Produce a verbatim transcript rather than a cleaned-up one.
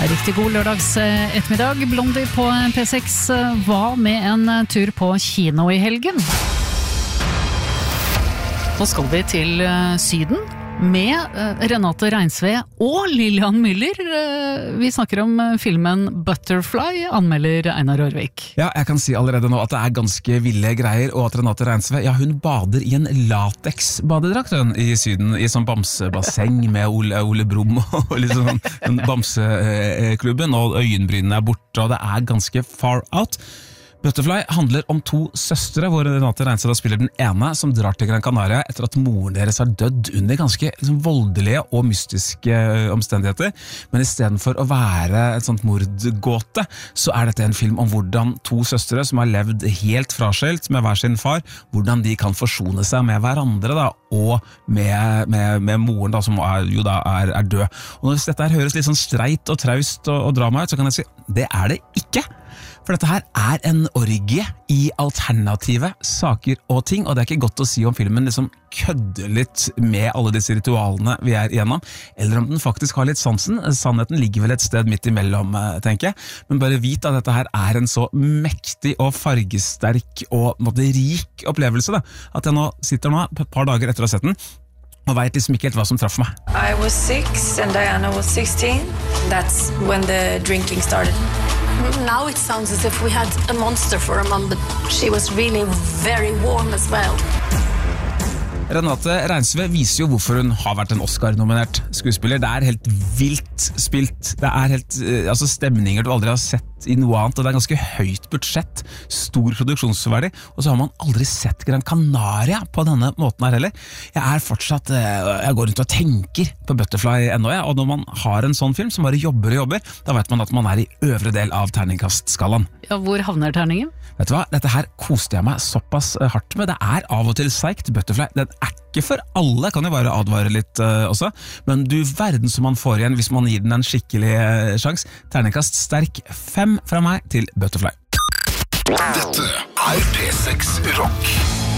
Riktig god lørdags ettermiddag. Blondie på P seks var med en tur på kino i helgen. Nå skal vi til Syden med Renate Reinsve og Lillian Müller. Vi snakker om filmen Butterfly, anmelder Einar Rørvik. Ja, jeg kan si allerede nå at det er ganske ville greier, og at Renate Reinsve, ja, hun bader i en latex-badedrakt i Syden, i sånn bamsebasseng med Ole, Ole Brumm og liksom sånn bamseklubben, og øyenbrynene er borte, og det er ganske far out. Butterfly handler om to søstre, hvor Renate Reinsve spiller den ene, som drar til Gran Canaria etter at moren deres har dødd under ganske liksom, voldelige og mystiske omstendigheter. Men i stedet for å være et sånt mordgåte, så er dette en film om hvordan to søstre som har levd helt fraskilt med hver sin far, hvordan de kan forsone seg med hverandre da, og med, med, med moren da, som er, jo da er, er død. Og hvis dette her høres litt sånn streit og traust og, og drama ut, så kan jeg si, det er det ikke. For dette her er en orgie i alternative saker og ting, og det er ikke godt å si om filmen liksom kødder litt med alle disse ritualene vi er igjennom, eller om den faktisk har litt sansen. Sannheten ligger vel et sted midt imellom, tenker jeg. Men bare vit at dette her er en så mektig og fargesterk og måtte, rik opplevelse, da, at jeg nå sitter nå et par dager etter å ha sett den, og vet liksom ikke helt hva som traff meg. I was six and Diana was sixteen. That's when the drinking started. Now it sounds as if we had a monster for a mom, but she was really very warm as well. Renate Reinsve viser jo hvorfor hun har vært en Oscar-nominert skuespiller. Det er helt vilt spilt. Det er helt, altså stemninger du aldri har sett i noe annet, og det er ganske høyt budsjett, stor produksjonsverdi, og så har man aldri sett Gran Canaria på denne måten her heller. Jeg er fortsatt, jeg går rundt og tenker på Butterfly ennå, ja, og når man har en sånn film som bare jobber og jobber, da vet man at man er i øvre del av terningkastskalaen. Ja, hvor havner terningen? Vet du hva, dette her koste jeg meg såpass hardt med. Det er av og til seigt. Butterfly, den er ikke for alle, kan jo bare advare litt uh, også, men du verden som man får igjen hvis man gir den en skikkelig uh, sjans. Terningkast sterk fem fra meg til Butterfly. Dette er P seks Rock.